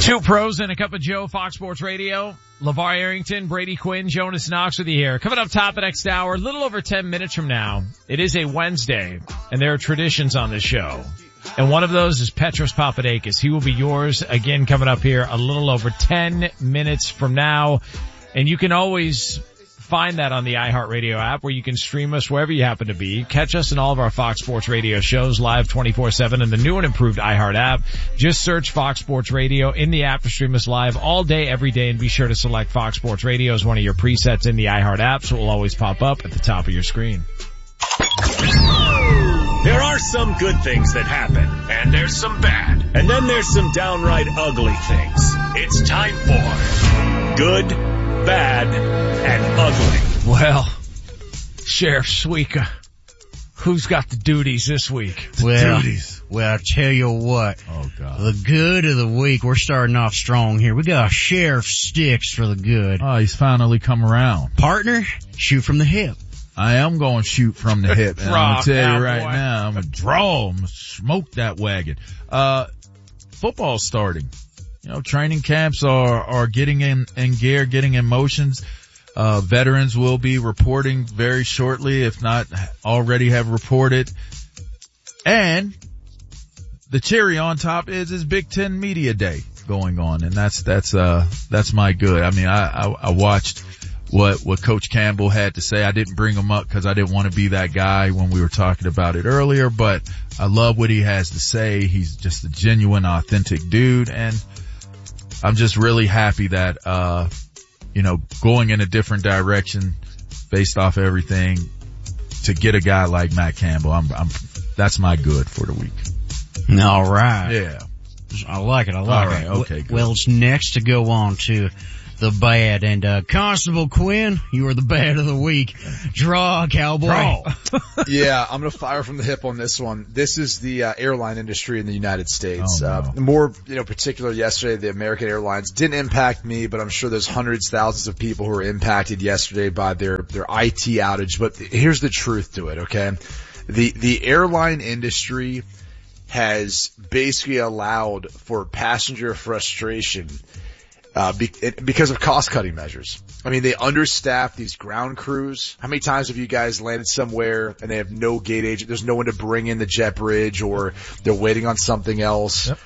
Two pros and a cup of Joe, Fox Sports Radio. LeVar Arrington, Brady Quinn, Jonas Knox with you here. Coming up top of the next hour, a little over 10 minutes from now, it is a Wednesday, and there are traditions on this show. And one of those is Petros Papadakis. He will be yours again coming up here a little over 10 minutes from now. And you can always find that on the iHeartRadio app where you can stream us wherever you happen to be. Catch us in all of our Fox Sports Radio shows live 24/7 in the new and improved iHeart app. Just search Fox Sports Radio in the app to stream us live all day, every day, and be sure to select Fox Sports Radio as one of your presets in the iHeart app so it will always pop up at the top of your screen. There are some good things that happen, and there's some bad, and then there's some downright ugly things. It's time for Good, Bad, and Ugly. Well, Sheriff Suika, who's got the duties this week? Well, I tell you what. Oh, God. The good of the week, we're starting off strong here. We got Sheriff Sticks for the good. Oh, he's finally come around. Partner, shoot from the hip. I am going to shoot from the hip. And I'm going to tell you right boy. now, I'm going to draw. I'm going to smoke that wagon. Football's starting. You know, training camps are getting in gear, getting in motions. Veterans will be reporting very shortly, if not already have reported. And the cherry on top is Big Ten Media Day going on. And that's my good. I mean, I watched what Coach Campbell had to say. I didn't bring him up because I didn't want to be that guy when we were talking about it earlier, but I love what he has to say. He's just a genuine, authentic dude, and I'm just really happy that, going in a different direction based off everything to get a guy like Matt Campbell. That's my good for the week. All right. Yeah. I like it. All right. Okay, good. Well, it's next to go on to the bad, and Constable Quinn, you are the bad of the week. Draw, cowboy. Draw. Yeah, I'm going to fire from the hip on this one. This is the airline industry in the United States. Oh, no. More, particular yesterday, the American Airlines didn't impact me, but I'm sure there's hundreds, thousands of people who were impacted yesterday by their IT outage. But here's the truth to it, okay? The airline industry has basically allowed for passenger frustration because of cost-cutting measures. I mean, they understaff these ground crews. How many times have you guys landed somewhere and they have no gate agent? There's no one to bring in the jet bridge, or they're waiting on something else. Yep.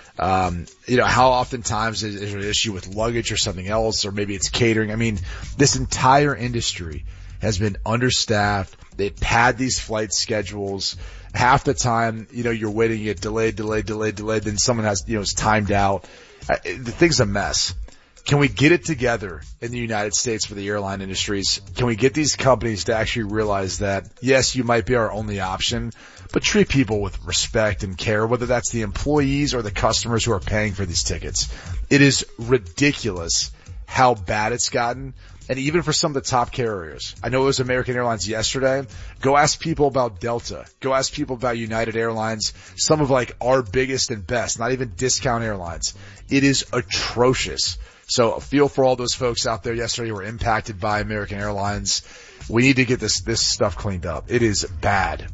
How oftentimes is there an issue with luggage or something else, or maybe it's catering? I mean, this entire industry has been understaffed. They pad these flight schedules. Half the time, you're waiting, you get delayed. Then someone is timed out. The thing's a mess. Can we get it together in the United States for the airline industries? Can we get these companies to actually realize that, yes, you might be our only option, but treat people with respect and care, whether that's the employees or the customers who are paying for these tickets. It is ridiculous how bad it's gotten. And even for some of the top carriers. I know it was American Airlines yesterday. Go ask people about Delta. Go ask people about United Airlines. Some of our biggest and best, not even discount airlines. It is atrocious. So a feel for all those folks out there yesterday who were impacted by American Airlines. We need to get this stuff cleaned up. It is bad.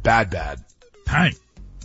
Hey.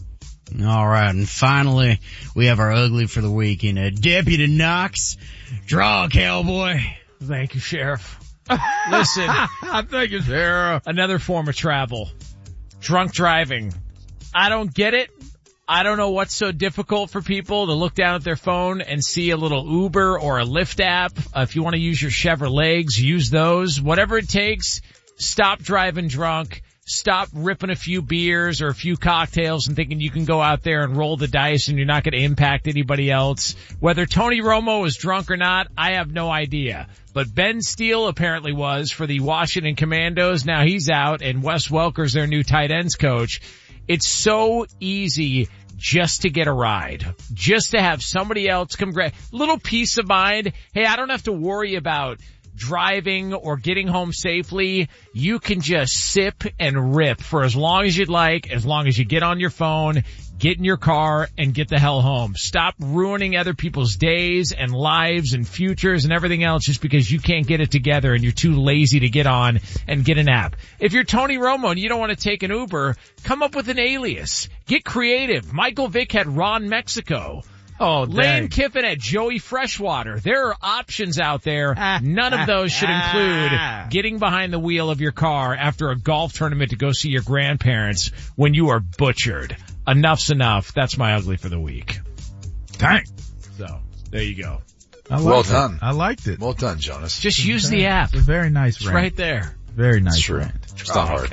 All right. And finally, we have our ugly for the week in Deputy Knox. Draw, cowboy. Thank you, Sheriff. Listen, Thank you, Sarah. another form of travel. Drunk driving. I don't get it. I don't know what's so difficult for people to look down at their phone and see a little Uber or a Lyft app. If you want to use your Chevrolets, use those. Whatever it takes, stop driving drunk. Stop ripping a few beers or a few cocktails and thinking you can go out there and roll the dice and you're not going to impact anybody else. Whether Tony Romo was drunk or not, I have no idea. But Ben Steele apparently was for the Washington Commandos. Now he's out, and Wes Welker's their new tight ends coach. It's so easy just to get a ride, just to have somebody else come grab. Little peace of mind. Hey, I don't have to worry about driving or getting home safely. You can just sip and rip for as long as you'd like, as long as you get on your phone, get in your car, and get the hell home. Stop ruining other people's days and lives and futures and everything else just because you can't get it together and you're too lazy to get on and get an app. If you're Tony Romo and you don't want to take an Uber, come up with an alias. Get creative. Michael Vick had Ron Mexico. Oh, Lane dang. Kiffin at Joey Freshwater. There are options out there. None of those should include getting behind the wheel of your car after a golf tournament to go see your grandparents when you are butchered. Enough's enough. That's my ugly for the week. Dang. So, there you go. Well done. I liked it. Well done, Jonas. Just use the app. It's a very nice It's rant. right there. Very nice True. rant. It's not hard.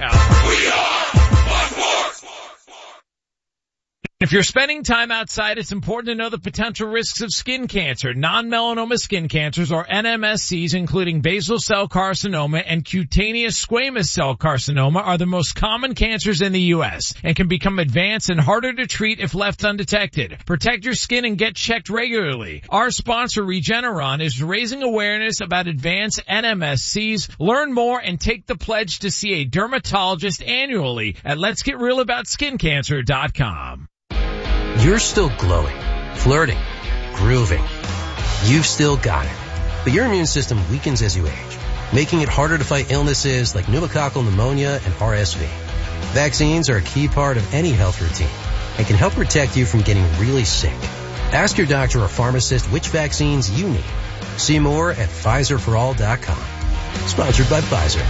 If you're spending time outside, it's important to know the potential risks of skin cancer. Non-melanoma skin cancers, or NMSCs, including basal cell carcinoma and cutaneous squamous cell carcinoma, are the most common cancers in the U.S. and can become advanced and harder to treat if left undetected. Protect your skin and get checked regularly. Our sponsor, Regeneron, is raising awareness about advanced NMSCs. Learn more and take the pledge to see a dermatologist annually at letsgetrealaboutSkinCancer.com. You're still glowing, flirting, grooving. You've still got it. But your immune system weakens as you age, making it harder to fight illnesses like pneumococcal pneumonia and RSV. Vaccines are a key part of any health routine and can help protect you from getting really sick. Ask your doctor or pharmacist which vaccines you need. See more at PfizerForAll.com. Sponsored by Pfizer.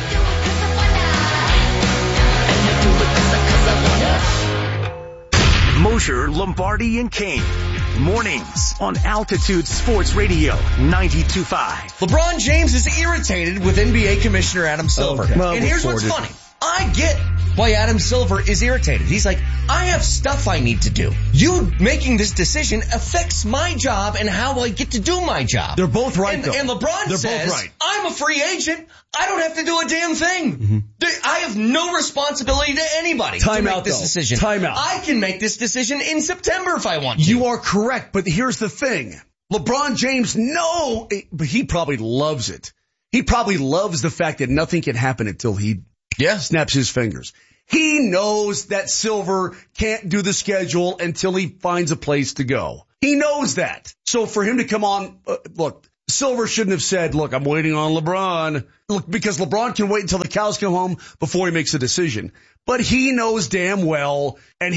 Mosher, Lombardi, and Kane. Mornings on Altitude Sports Radio 92.5. LeBron James is irritated with NBA Commissioner Adam Silver. Okay. Well, and here's what's funny. I get why Adam Silver is irritated. He's like, I have stuff I need to do. You making this decision affects my job and how I get to do my job. They're both right, though. And LeBron They're says, both right. I'm a free agent. I don't have to do a damn thing. Mm-hmm. I have no responsibility to anybody to make this decision. Time out. I can make this decision in September if I want to. You are correct, but here's the thing. LeBron James, but he probably loves it. He probably loves the fact that nothing can happen until he snaps his fingers. He knows that Silver can't do the schedule until he finds a place to go. He knows that. So for him to come on, look, Silver shouldn't have said, look, I'm waiting on LeBron. Look, because LeBron can wait until the cows come home before he makes a decision. But he knows damn well, and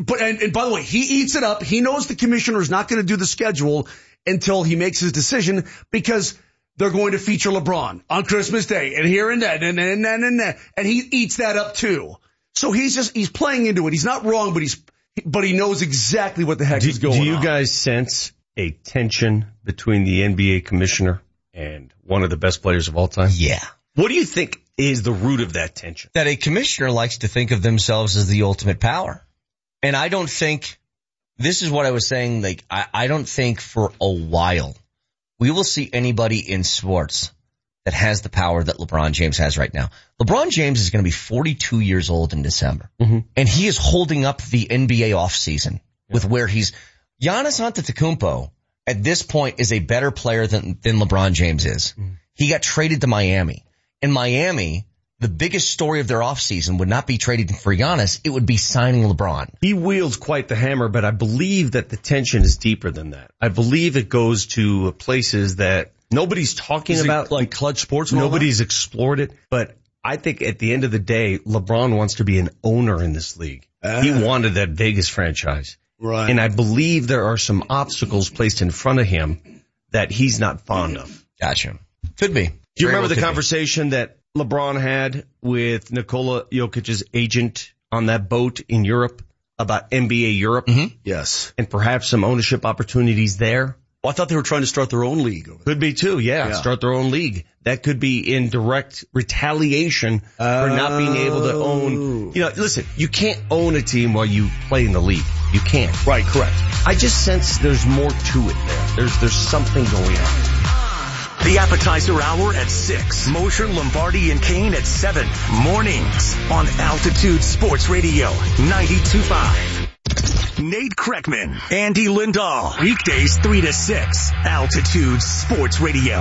by the way, he eats it up. He knows the commissioner is not going to do the schedule until he makes his decision because they're going to feature LeBron on Christmas Day and here and that and that. And he eats that up too. So he's playing into it. He's not wrong, but he knows exactly what the heck is going on. Do you guys sense a tension between the NBA commissioner and one of the best players of all time? Yeah. What do you think is the root of that tension? That a commissioner likes to think of themselves as the ultimate power. And I don't think, this is what I was saying, like, I don't think for a while we will see anybody in sports that has the power that LeBron James has right now. LeBron James is going to be 42 years old in December. Mm-hmm. And he is holding up the NBA offseason with where Giannis Antetokounmpo at this point is a better player than LeBron James is. Mm-hmm. He got traded to Miami. In Miami, the biggest story of their offseason would not be trading for Giannis. It would be signing LeBron. He wields quite the hammer, but I believe that the tension is deeper than that. I believe it goes to places that nobody's talking about, like Clutch Sports. Nobody's explored it, but I think at the end of the day, LeBron wants to be an owner in this league. He wanted that Vegas franchise. Right. And I believe there are some obstacles placed in front of him that he's not fond of. Gotcha. Could be. Do you remember the conversation that LeBron had with Nikola Jokic's agent on that boat in Europe about NBA Europe? Mm-hmm. Yes. And perhaps some ownership opportunities there? Well, I thought they were trying to start their own league. Could be too, yeah. Start their own league. That could be in direct retaliation for not being able to own. You know, listen, you can't own a team while you play in the league. You can't. Right, correct. I just sense there's more to it there. There's something going on. The appetizer hour at 6. Mosher, Lombardi, and Kane at 7. Mornings on Altitude Sports Radio 92.5. Nate Kreckman, Andy Lindahl. Weekdays 3 to 6. Altitude Sports Radio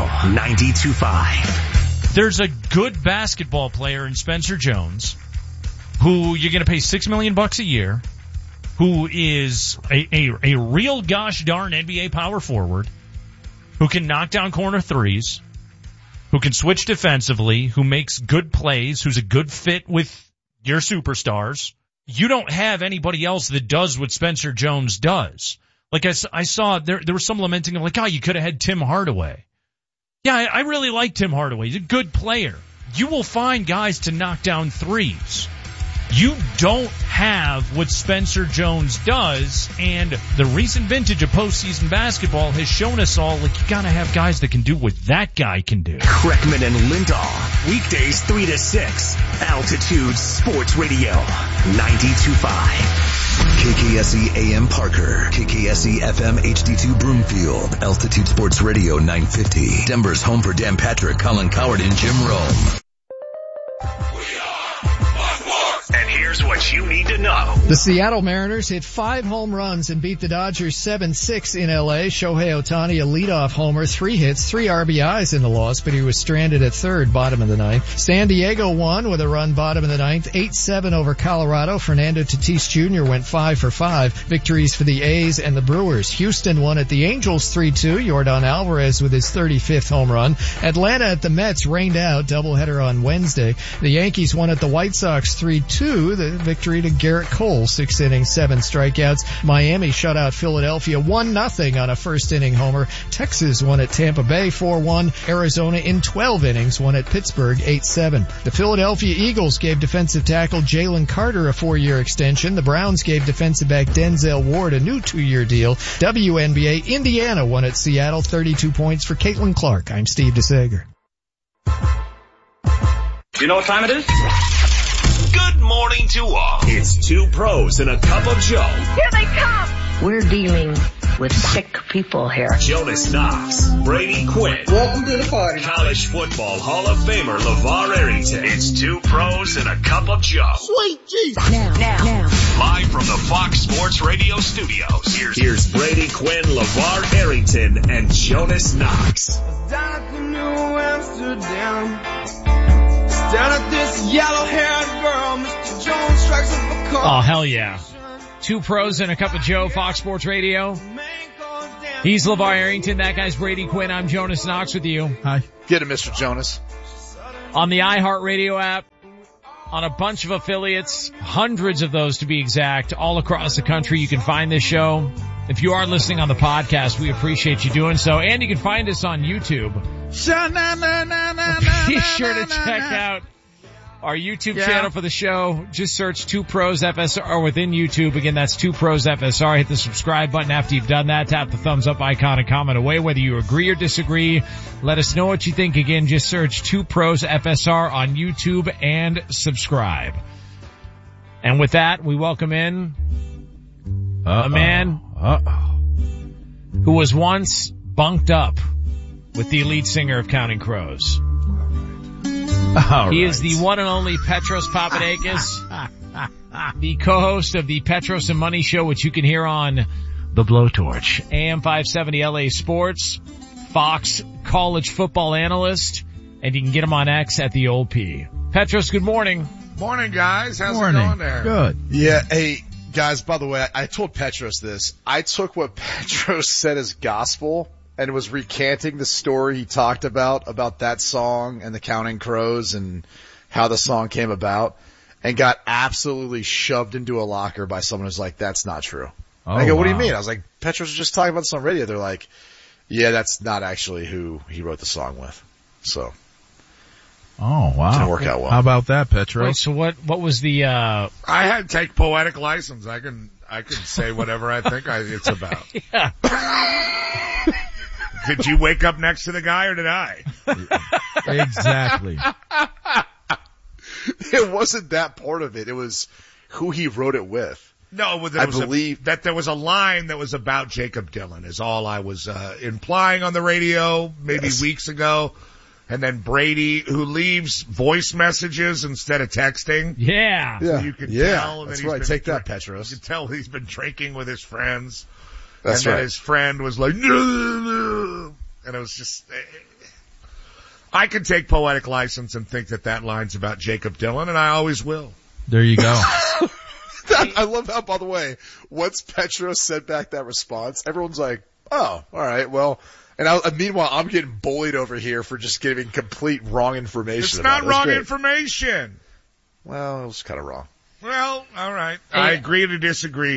92.5. There's a good basketball player in Spencer Jones who you're going to pay $6 million a year, who is a real gosh darn NBA power forward, who can knock down corner threes, who can switch defensively, who makes good plays, who's a good fit with your superstars. You don't have anybody else that does what Spencer Jones does. Like I saw there was some lamenting of like, oh, you could have had Tim Hardaway. Yeah, I really like Tim Hardaway. He's a good player. You will find guys to knock down threes. You don't have what Spencer Jones does, and the recent vintage of postseason basketball has shown us all, like, you gotta have guys that can do what that guy can do. Kreckman and Lindahl, weekdays 3 to 6, Altitude Sports Radio, 92.5. KKSE AM Parker, KKSE FM HD2 Broomfield, Altitude Sports Radio 950, Denver's home for Dan Patrick, Colin Coward, and Jim Rome. And here's what you need to know. The Seattle Mariners hit 5 home runs and beat the Dodgers 7-6 in L.A. Shohei Ohtani, a leadoff homer, 3 hits, 3 RBIs in the loss, but he was stranded at third, bottom of the ninth. San Diego won with a run, bottom of the ninth, 8-7 over Colorado. Fernando Tatis Jr. went 5 for 5. Victories for the A's and the Brewers. Houston won at the Angels 3-2. Yordan Alvarez with his 35th home run. Atlanta at the Mets rained out, doubleheader on Wednesday. The Yankees won at the White Sox 3-2. The victory to Garrett Cole, 6 innings, 7 strikeouts. Miami shut out Philadelphia 1-0 on a first inning homer. Texas won at Tampa Bay 4-1. Arizona in 12 innings won at Pittsburgh 8-7. The Philadelphia Eagles gave defensive tackle Jalen Carter a 4-year extension. The Browns gave defensive back Denzel Ward a new 2-year deal. WNBA, Indiana won at Seattle 32 points for Caitlin Clark. I'm Steve DeSager. You know what time it is? Good morning to all. It's 2 pros and a cup of Joe. Here they come. We're dealing with sick people here. Jonas Knox, Brady Quinn. Welcome to the party. College football Hall of Famer LeVar Arrington. It's 2 pros and a cup of Joe. Sweet Jesus. Now. Live from the Fox Sports Radio studios. Here's Brady Quinn, LeVar Arrington, and Jonas Knox. Down at the New Amsterdam. Down at this yellow-haired girl, Mr. Jones strikes up a call. Oh, hell yeah. 2 pros and a cup of Joe, Fox Sports Radio. He's LeVar Arrington. That guy's Brady Quinn. I'm Jonas Knox with you. Hi. Get him, Mr. Jonas. On the iHeartRadio app, on a bunch of affiliates, hundreds of those to be exact, all across the country, you can find this show. If you are listening on the podcast, we appreciate you doing so. And you can find us on YouTube. Be sure to check out our YouTube channel for the show. Just search 2 Pros FSR within YouTube. Again, that's 2 Pros FSR. Hit the subscribe button after you've done that. Tap the thumbs up icon and comment away whether you agree or disagree. Let us know what you think. Again, just search 2 Pros FSR on YouTube and subscribe. And with that, we welcome in a man who was once bunked up with the lead singer of Counting Crows. He is the one and only Petros Papadakis, the co-host of the Petros and Money Show, which you can hear on The Blowtorch, AM 570 LA Sports, Fox college football analyst, and you can get him on X at the Old P. Petros, good morning. Morning, guys. How's it going there? Good. Yeah, hey, guys, by the way, I told Petros this. I took what Petros said as gospel and was recanting the story he talked about that song and the Counting Crows and how the song came about, and got absolutely shoved into a locker by someone who's like, that's not true. I go, what do you mean? I was like, Petros was just talking about this on radio. They're like, yeah, that's not actually who he wrote the song with. So. Oh, wow. Didn't work out well. How about that, Petros? Wait, so what was the, I had to take poetic license. I can say whatever I think it's about. Yeah. Did you wake up next to the guy or did I? Exactly. It wasn't that part of it. It was who he wrote it with. No, I believe that there was a line that was about Jacob Dylan is all I was implying on the radio maybe weeks ago. And then Brady, who leaves voice messages instead of texting. Yeah. So you can tell. That's right. Take that, Petros. You can tell he's been drinking with his friends. That's and right. Then his friend was like, no. And it was just, I can take poetic license and think that line's about Jacob Dylan, and I always will. There you go. I love how, by the way, once Petros sent back that response, everyone's like, oh, all right, well, and meanwhile, I'm getting bullied over here for just giving complete wrong information. It's not wrong information. Well, it was kind of wrong. Well, all right. I agree to disagree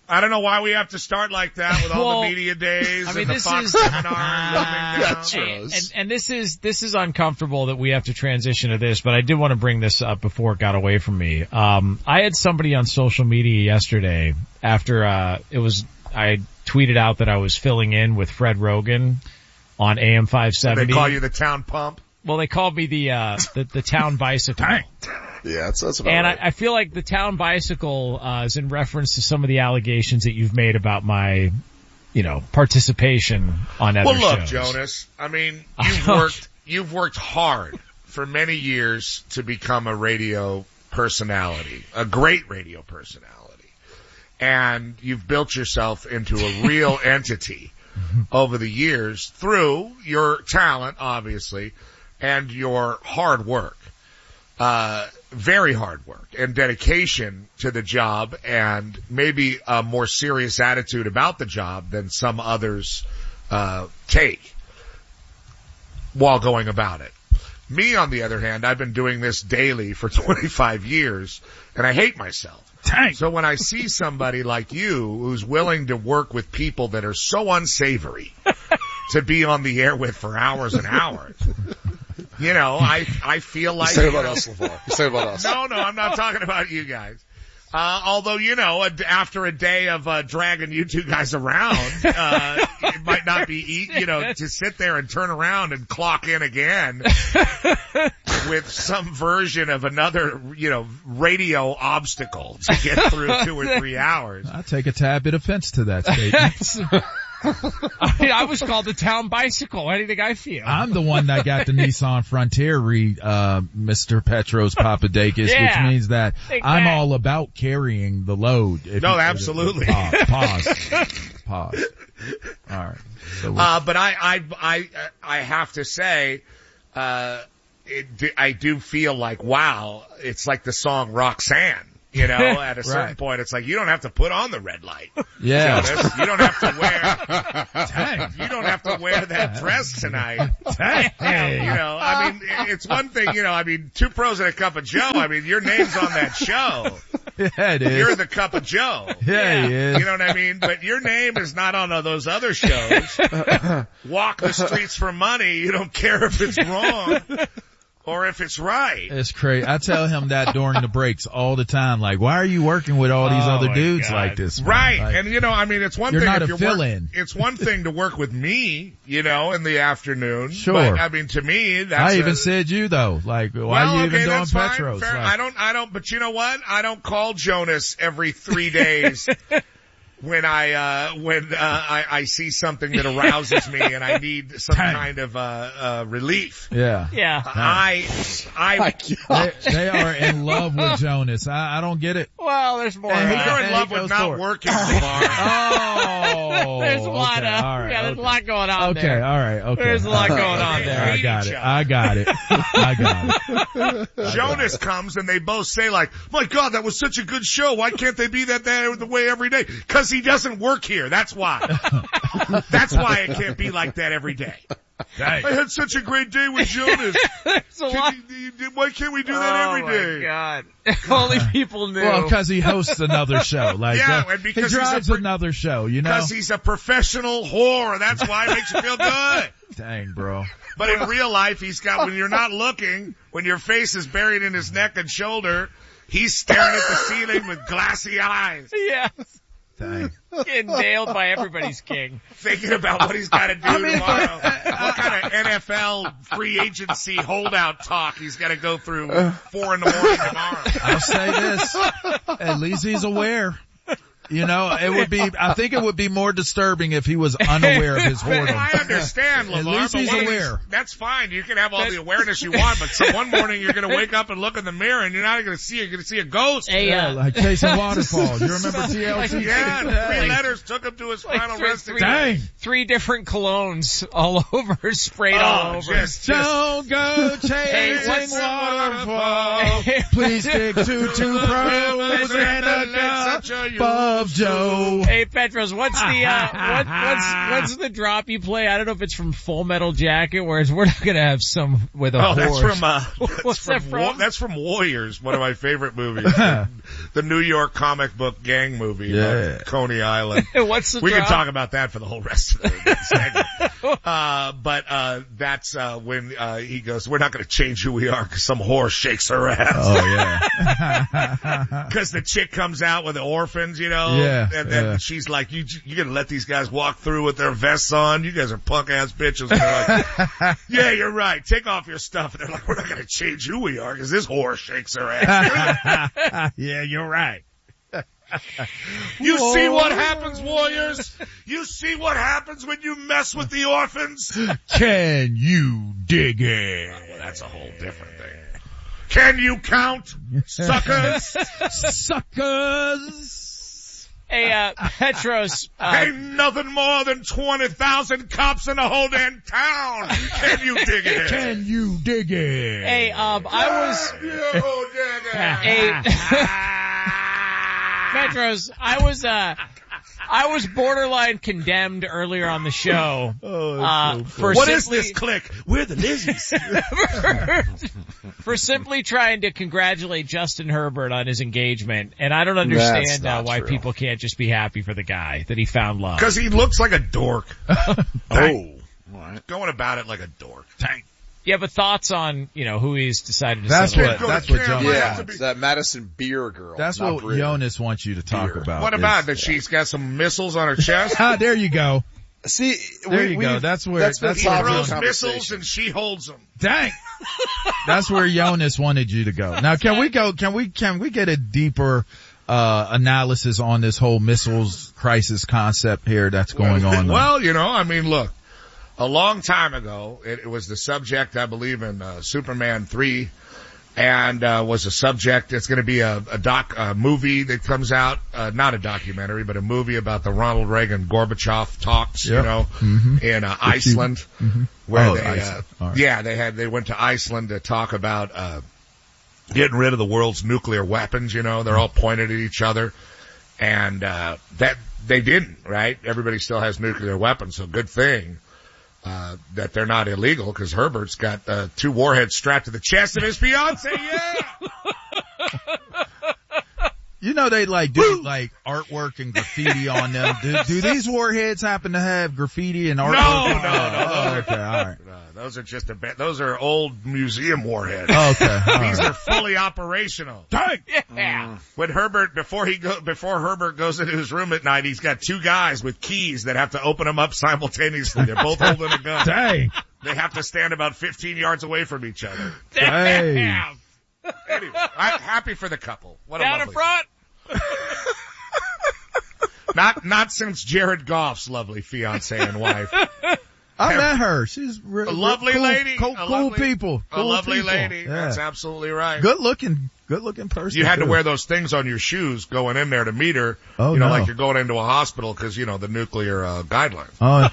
I don't know why we have to start like that with all the media days and the Fox seminar. And this is uncomfortable that we have to transition to this, but I did want to bring this up before it got away from me. I had somebody on social media yesterday after, I tweeted out that I was filling in with Fred Rogan on AM 570. They call you the town pump? Well, they called me the town bicycle. Yeah, that's about and right. I feel like the town bicycle is in reference to some of the allegations that you've made about my, participation on other shows. Well, look, Jonas, I mean, you've worked hard for many years to become a radio personality, a great radio personality, and you've built yourself into a real entity over the years through your talent, obviously, and your hard work. Very hard work and dedication to the job, and maybe a more serious attitude about the job than some others take while going about it. Me, on the other hand, I've been doing this daily for 25 years, and I hate myself. Dang. So when I see somebody like you who's willing to work with people that are so unsavory to be on the air with for hours and hours, I feel like... You say about us, LeVar. You say about us. No, I'm not talking about you guys. Although, after a day of dragging you two guys around, it might not be easy, to sit there and turn around and clock in again with some version of another, radio obstacle to get through 2 or 3 hours. I take a tad bit offense to that statement. I was called the town bicycle. How do you think I feel? I'm the one that got the Nissan Frontier Mr. Petros Papadakis, which means that I'm all about carrying the load. Absolutely. Pause. All right. So but I have to say, I do feel like, wow, it's like the song Roxanne. At a certain point, it's like, you don't have to put on the red light. Yeah. Jonas. You don't have to wear that dress tonight. It's one thing, 2 pros and a cup of Joe. Your name's on that show. Yeah, it is. You're the cup of Joe. Yeah, he is. You know what I mean? But your name is not on those other shows. Walk the streets for money. You don't care if it's wrong or if it's right. It's crazy. I tell him that during the breaks all the time. Like, why are you working with all these other dudes like this? Man? Right. Like, and it's one you're thing not if a you're fill-in. It's one thing to work with me, in the afternoon. Sure. But, to me, that's I even said you though. Like, why are you even doing Petros? Like, I don't, but you know what? I don't call Jonas every 3 days. When I see something that arouses me and I need some kind of relief. Yeah. Yeah. They are in love with Jonas. I don't get it. Well, there's more. You're in love with not working. Oh. There's a lot of, all right, there's a lot going on there. Okay, all right, okay. There's a lot going on there. I got it. Jonas comes and they both say like, my God, that was such a good show. Why can't they be the way every day? Because he doesn't work here. That's why. That's why it can't be like that every day. Dang. I had such a great day with Jonas. Why can't we do that every day? Oh my God. If only people knew. Well, because he hosts another show. Like, and because he drives another show, Because he's a professional whore. That's why it makes you feel good. Dang, bro. But in real life, when you're not looking, when your face is buried in his neck and shoulder, he's staring at the ceiling with glassy eyes. Yes. Dang. Getting nailed by everybody's king. Thinking about what he's got to do tomorrow. What kind of NFL free agency holdout talk he's got to go through 4 a.m. tomorrow. I'll say this. At least he's aware. I think it would be more disturbing if he was unaware of his whoredom. I understand, LeVar. At least he's aware. That's fine. You can have all the awareness you want, but one morning you're going to wake up and look in the mirror and you're not going to see it. You're going to see a ghost. Like chasing waterfalls. You remember TLC? Yeah, 3 letters took him to his final resting place. 3 different colognes all over, sprayed all over. Don't go chasing waterfalls. Please stick to 2 pros and a cup. of Joe. Hey, Petros, what's the, what's the drop you play? I don't know if it's from Full Metal Jacket, whereas we're not gonna have some with a horse. That's from Warriors, one of my favorite movies. The New York comic book gang movie about Coney Island. What's the We drop? can talk about that for the whole rest of the segment. But that's, when, he goes, we're not gonna change who we are because some whore shakes her ass. Oh yeah. Cause the chick comes out with the orphans, you know? Yeah. And then she's like, you gonna let these guys walk through with their vests on? You guys are punk ass bitches. And they're like, yeah, you're right. Take off your stuff. And they're like, we're not gonna change who we are because this whore shakes her ass. Yeah, you're right. You see what happens, Warriors? You see what happens when you mess with the orphans? Can you dig it? Well, that's a whole different thing. Can you count, suckers? Suckers! Hey, Petros. Ain't nothing more than 20,000 cops in the whole damn town. Can you dig it? Can you dig it? Hey, Petros, I was borderline condemned earlier on the show. What is this clique? We're the Lizzies. For simply trying to congratulate Justin Herbert on his engagement, and I don't understand why people can't just be happy for the guy that he found love. Because he looks like a dork. Going about it like a dork. Tank. Yeah, but thoughts on, who he's decided to That's settle with. That's what Jonas. Yeah, it's that Madison Beer girl. That's what Jonas wants you to talk about. What about that? She's got some missiles on her chest. There you go. See, there you go. That's where he throws missiles and she holds them. Dang. That's where Jonas wanted you to go. Now, can we get a deeper analysis on this whole missiles crisis concept here that's going on? Well, look. A long time ago, it was the subject, I believe, in Superman 3, and was a subject. It's going to be a movie that comes out, not a documentary, but a movie about the Ronald Reagan Gorbachev talks, in Iceland, where they went to Iceland to talk about getting rid of the world's nuclear weapons. They're all pointed at each other, and that they didn't. Right? Everybody still has nuclear weapons, so good thing. That they're not illegal because Herbert's got 2 warheads strapped to the chest of his fiance. Yeah. They do artwork and graffiti on them. Do these warheads happen to have graffiti and artwork? No. Okay, all right. Those are just those are old museum warheads. Okay. These are fully operational. Yeah. When Herbert, before Herbert goes into his room at night, he's got 2 guys with keys that have to open them up simultaneously. They're both holding a gun. Dang. They have to stand about 15 yards away from each other. Damn. Anyway, I'm happy for the couple. What Down a in front. Not since Jared Goff's lovely fiance and wife. I met her. She's a lovely lady. Cool people. A lovely lady. Yeah. That's absolutely right. Good looking person. You had to wear those things on your shoes going in there to meet her. Oh, no. Like you're going into a hospital because, the nuclear, guidelines. Oh.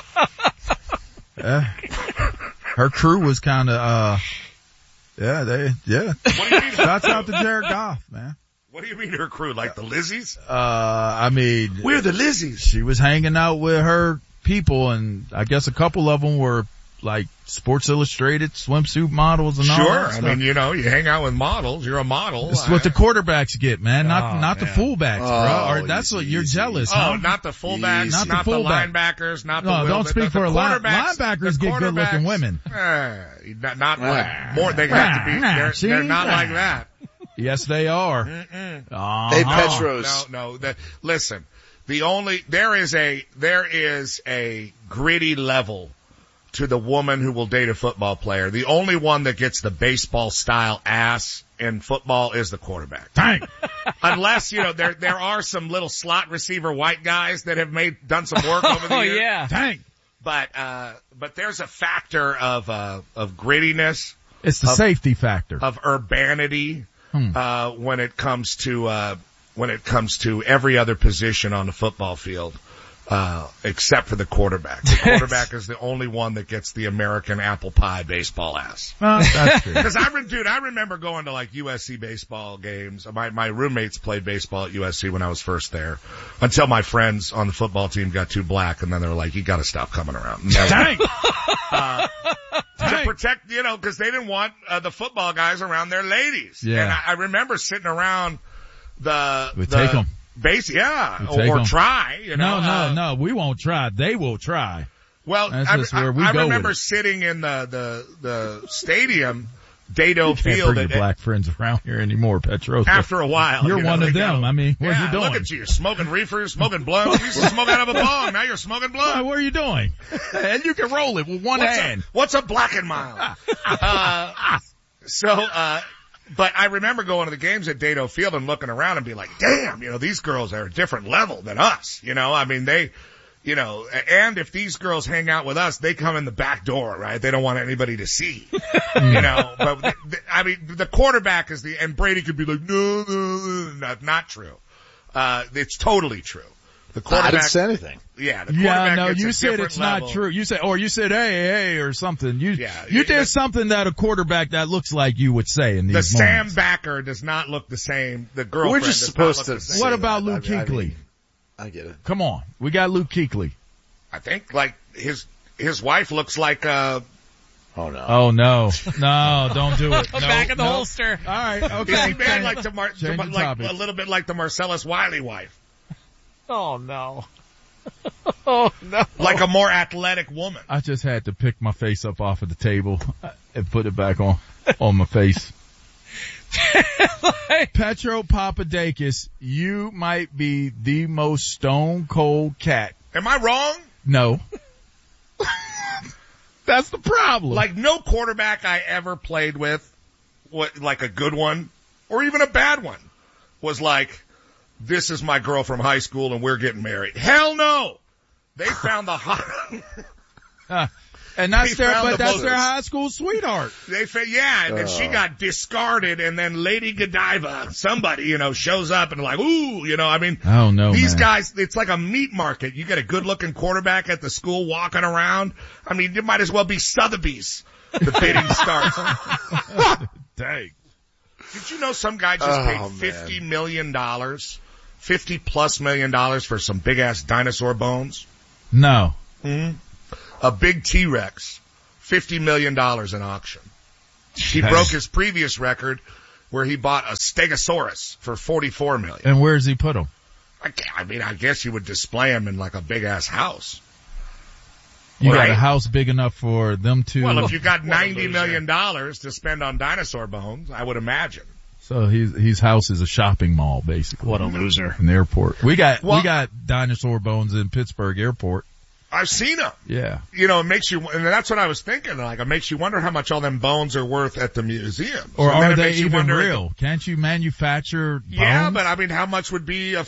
Her crew was kind of, What do you mean? Shouts out to Jared Goff, man. What do you mean her crew? Like the Lizzies? We're the Lizzies. She was hanging out with her people, and I guess a couple of them were like Sports Illustrated swimsuit models and all that stuff. I mean, you hang out with models. You're a model. That's what the quarterbacks get, man. Not the fullbacks, bro. Or that's what you're jealous. Oh, not the fullbacks, not the linebackers, not the don't speak for linebackers. Get good looking women. Not more. They have to be. They're not like that. Yes, they are. Hey, Petros. No. Listen. There is a gritty level to the woman who will date a football player. The only one that gets the baseball style ass in football is the quarterback. Dang. Unless, there are some little slot receiver white guys that have done some work over the years. Oh yeah. Dang. But there's a factor of grittiness. It's the safety factor. Of urbanity, when it comes to every other position on the football field. except for the quarterback. The quarterback is the only one that gets the American apple pie baseball ass. That's true. Because I remember going to like USC baseball games. My roommates played baseball at USC when I was first there, until my friends on the football team got too black, and then they were like, "You got to stop coming around." Dang. To protect, because they didn't want the football guys around their ladies. Yeah. And I remember sitting around take them. Base, yeah, or try, No, we won't try. They will try. Well, I remember sitting in the stadium, Dado Field. Can't bring your black friends around here anymore, Petros. After a while. You're one of them. Go, I mean, what are you doing? Look at you, smoking reefers, smoking blunts. You used to smoke out of a bong. Now you're smoking blunt. What are you doing? And you can roll it with one hand. What's a black and mild? But I remember going to the games at Dado Field and looking around and being like, damn, these girls are a different level than us. I mean, they, and if these girls hang out with us, they come in the back door, right? They don't want anybody to see, but I mean, the quarterback is and Brady could be like, no, not true. It's totally true. The quarterback. I didn't say anything. Yeah, the quarterback gets you a said it's level. not true. You said, hey, or something. You did something that a quarterback that looks like you would say in these moments. Sam Backer does not look the same. The girlfriend We're just supposed to. What about Luke Kuechly? I get it. Come on. We got Luke Kuechly. I think like his wife looks like Oh no. Oh no. No, don't do it. No, Back in the holster. All right. Okay. Is he mad like topic. a little bit like the Marcellus Wiley wife? Oh no. Oh no. Like a more athletic woman. I just had to pick my face up off of the table and put it back on my face. Petro Papadakis, you might be the most stone cold cat. Am I wrong? No. That's the problem. Like no quarterback I ever played with, like a good one, or even a bad one, was like, this is my girl from high school and we're getting married. Hell no! They found the hot. And that's their high school sweetheart. And then she got discarded, and then Lady Godiva, somebody, shows up and like, ooh, I mean, oh no, these man. guys, it's like a meat market. You get a good looking quarterback at the school walking around. I mean, it might as well be Sotheby's. The bidding starts. Dang. Did you know some guy just paid $50 million, $50+ million for some big ass dinosaur bones? No. Mm-hmm. A big T-Rex, $50 million in auction. He broke his previous record where he bought a Stegosaurus for $44 million. And where does he put him? I mean, I guess you would display him in like a big ass house. You got a house big enough for them to. Well, if you got $90 million to spend on dinosaur bones, I would imagine. So his house is a shopping mall, basically. What a loser. An airport. We got dinosaur bones in Pittsburgh Airport. I've seen them. Yeah. It makes you, and that's what I was thinking. Like, it makes you wonder how much all them bones are worth at the museum. Or are they even real? Can't you manufacture bones? Yeah, but I mean, how much would be a